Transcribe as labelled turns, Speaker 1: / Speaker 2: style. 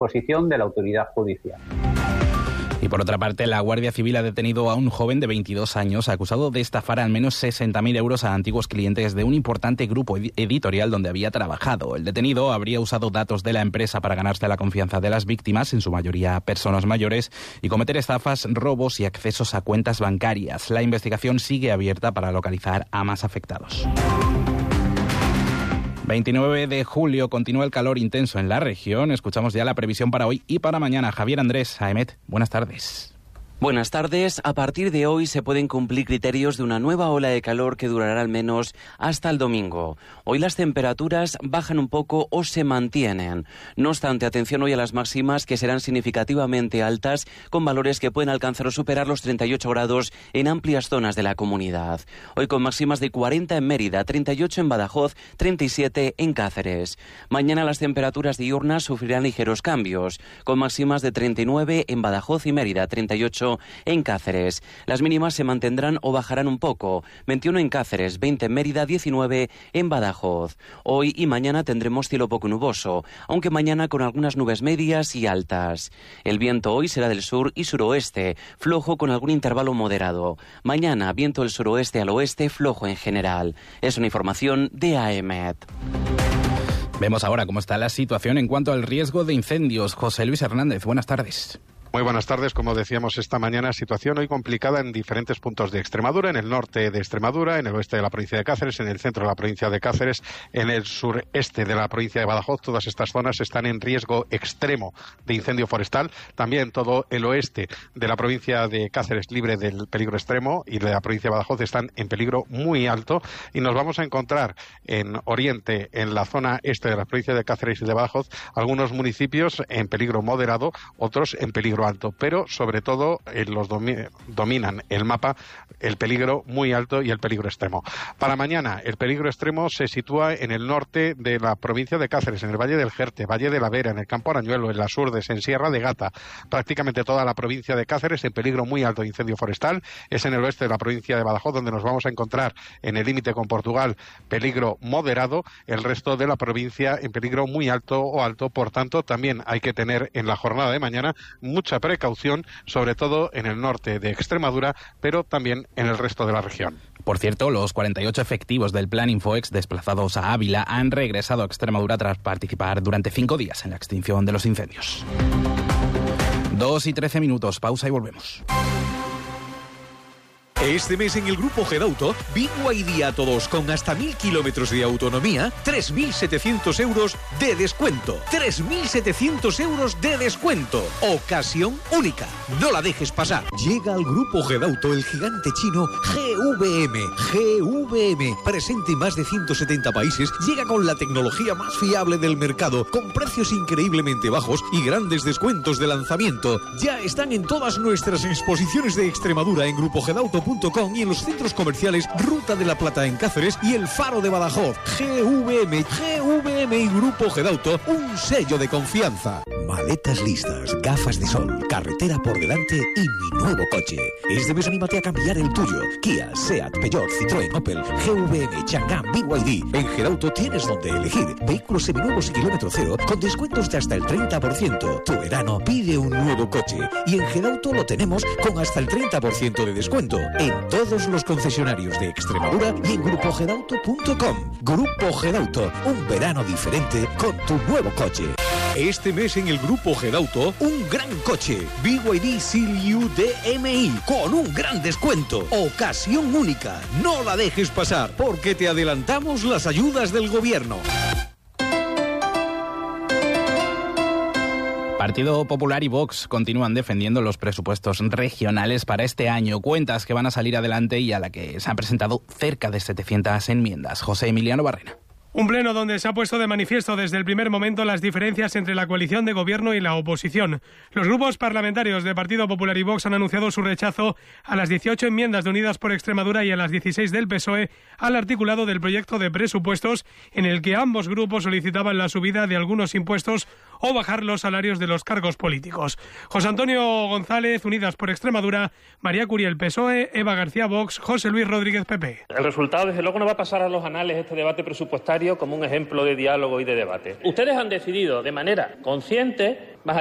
Speaker 1: disposición de la autoridad judicial.
Speaker 2: Y por otra parte, la Guardia Civil ha detenido a un joven de 22 años acusado de estafar al menos 60.000 euros a antiguos clientes de un importante grupo editorial donde había trabajado. El detenido habría usado datos de la empresa para ganarse la confianza de las víctimas, en su mayoría personas mayores, y cometer estafas, robos y accesos a cuentas bancarias. La investigación sigue abierta para localizar a más afectados. 29 de julio continúa el calor intenso en la región. Escuchamos ya la previsión para hoy y para mañana. Javier Andrés, AEMET, buenas tardes.
Speaker 3: Buenas tardes. A partir de hoy se pueden cumplir criterios de una nueva ola de calor que durará al menos hasta el domingo. Hoy las temperaturas bajan un poco o se mantienen. No obstante, atención hoy a las máximas, que serán significativamente altas, con valores que pueden alcanzar o superar los 38 grados en amplias zonas de la comunidad. Hoy con máximas de 40 en Mérida, 38 en Badajoz, 37 en Cáceres. Mañana las temperaturas diurnas sufrirán ligeros cambios, con máximas de 39 en Badajoz y Mérida, 38 en Cáceres. Las mínimas se mantendrán o bajarán un poco, 21 en Cáceres, 20 en Mérida, 19 en Badajoz. Hoy y mañana tendremos cielo poco nuboso, aunque mañana con algunas nubes medias y altas. El viento hoy será del sur y suroeste, flojo con algún intervalo moderado. Mañana viento del suroeste al oeste, flojo en general. Es una información de AEMET.
Speaker 2: Vemos ahora cómo está la situación en cuanto al riesgo de incendios. José Luis Hernández, buenas tardes.
Speaker 4: Muy buenas tardes. Como decíamos esta mañana, situación hoy complicada en diferentes puntos de Extremadura, en el norte de Extremadura, en el oeste de la provincia de Cáceres, en el centro de la provincia de Cáceres, en el sureste de la provincia de Badajoz. Todas estas zonas están en riesgo extremo de incendio forestal. También todo el oeste de la provincia de Cáceres libre del peligro extremo, y de la provincia de Badajoz están en peligro muy alto. Y nos vamos a encontrar en oriente, en la zona este de la provincia de Cáceres y de Badajoz, algunos municipios en peligro moderado, otros en peligro alto, pero sobre todo los dominan el mapa el peligro muy alto y el peligro extremo. Para mañana el peligro extremo se sitúa en el norte de la provincia de Cáceres, en el Valle del Jerte, Valle de la Vera, en el Campo Arañuelo, en las Urdes, en Sierra de Gata. Prácticamente toda la provincia de Cáceres en peligro muy alto de incendio forestal. Es en el oeste de la provincia de Badajoz donde nos vamos a encontrar, en el límite con Portugal, peligro moderado. El resto de la provincia en peligro muy alto o alto. Por tanto, también hay que tener en la jornada de mañana mucha precaución, sobre todo en el norte de Extremadura, pero también en el resto de la región.
Speaker 2: Por cierto, los 48 efectivos del Plan Infoex desplazados a Ávila han regresado a Extremadura tras participar durante 5 días en la extinción de los incendios. 2:13, pausa y volvemos.
Speaker 5: Este mes en el Grupo Gedauto, BYD a todos con hasta 1.000 kilómetros de autonomía, 3.700 euros de descuento. 3.700 euros de descuento. Ocasión única. No la dejes pasar. Llega al Grupo Gedauto el gigante chino GVM. GVM, presente en más de 170 países, llega con la tecnología más fiable del mercado, con precios increíblemente bajos y grandes descuentos de lanzamiento. Ya están en todas nuestras exposiciones de Extremadura en grupogedauto.com y en los centros comerciales Ruta de la Plata en Cáceres y El Faro de Badajoz. GVM y Grupo Gedauto, un sello de confianza. Maletas listas, gafas de sol, carretera por delante y mi nuevo coche. Este mes anímate a cambiar el tuyo. Kia, Seat, Peugeot, Citroën, Opel, GVM, Chang'an, BYD. En Gedauto tienes donde elegir. Vehículos seminuevos y kilómetro cero con descuentos de hasta el 30%. Tu verano pide un nuevo coche. Y en Gedauto lo tenemos con hasta el 30% de descuento en todos los concesionarios de Extremadura y en grupogedauto.com. Grupo Gedauto, un verano diferente con tu nuevo coche. Este mes en el Grupo Gedauto, un gran coche. BYD Seal-U DMI con un gran descuento. Ocasión única. No la dejes pasar porque te adelantamos las ayudas del gobierno.
Speaker 2: Partido Popular y Vox continúan defendiendo los presupuestos regionales para este año, cuentas que van a salir adelante y a la que se han presentado cerca de 700 enmiendas. José Emiliano Barrena.
Speaker 6: Un pleno donde se ha puesto de manifiesto desde el primer momento las diferencias entre la coalición de gobierno y la oposición. Los grupos parlamentarios de Partido Popular y Vox han anunciado su rechazo a las 18 enmiendas de Unidas por Extremadura y a las 16 del PSOE al articulado del proyecto de presupuestos, en el que ambos grupos solicitaban la subida de algunos impuestos o bajar los salarios de los cargos políticos. José Antonio González, Unidas por Extremadura, María Curiel, PSOE, Eva García, Vox, José Luis Rodríguez, PP.
Speaker 7: El resultado, desde luego, no va a pasar a los anales este debate presupuestario como un ejemplo de diálogo y de debate. Ustedes han decidido de manera consciente, más